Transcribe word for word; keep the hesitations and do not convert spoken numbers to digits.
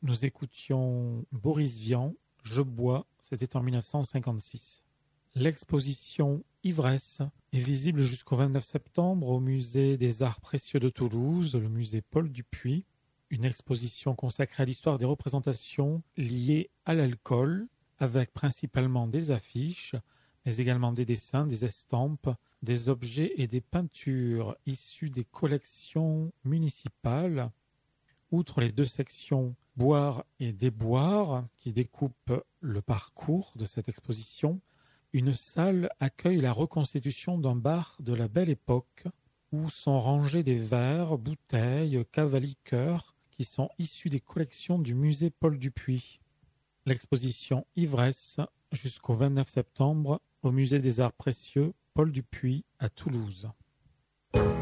nous écoutions Boris Vian, Je bois, c'était en mille neuf cent cinquante-six. L'exposition Ivresse est visible jusqu'au vingt-neuf septembre au musée des Arts Précieux de Toulouse, le musée Paul Dupuy. Une exposition consacrée à l'histoire des représentations liées à l'alcool, avec principalement des affiches, mais également des dessins, des estampes, des objets et des peintures issus des collections municipales. Outre les deux sections boire et déboire qui découpent le parcours de cette exposition, une salle accueille la reconstitution d'un bar de la Belle Époque où sont rangés des verres, bouteilles, caves à liqueurs qui sont issus des collections du musée Paul Dupuy. L'exposition Ivresse jusqu'au vingt-neuf septembre au musée des Arts Précieux Paul Dupuy à Toulouse.